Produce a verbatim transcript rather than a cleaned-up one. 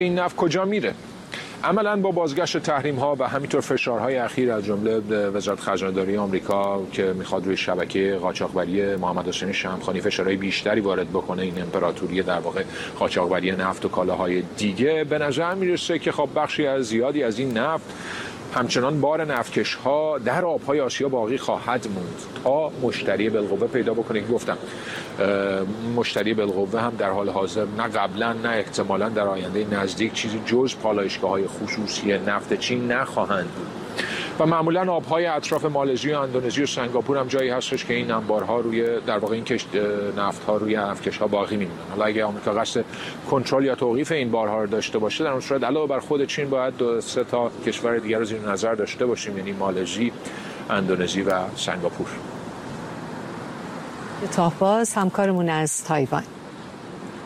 این نفت کجا میره؟ عملاً با بازگشت تحریم‌ها و همینطور فشارهای اخیر از جمله وزارت خزانه‌داری آمریکا که میخواد روی شبکه قاچاقبری محمد حسین شمخانی فشارهای بیشتری وارد بکنه، این امپراتوری در واقع قاچاقبری نفت و کالاهای دیگه، به نظر میرسه که خب بخشی از زیادی از این نفت همچنان بار نفتکش‌ها در آب‌های آسیا باقی خواهد موند تا مشتری بالقوه پیدا بکنه. که گفتم مشتری بالقوه هم در حال حاضر نه قبلا نه احتمالاً در آینده نزدیک چیزی جز پالایشگاه‌های خصوصی نفت چین نخواهند بود و معمولاً آب‌های اطراف مالزی و اندونزی و سنگاپور هم جایی هستش که این انبارها روی در واقع این کشت نفت‌ها روی نفتکش‌ها باقی می‌مونن. حالا اگه آمریکا قصد کنترل یا توقیف این بارها رو داشته باشه، در اون صورت علاوه بر خود چین باید دو سه تا کشور دیگر رو زیر نظر داشته باشیم، یعنی مالزی، اندونزی و سنگاپور. تاهباز همکارمون از تایوان.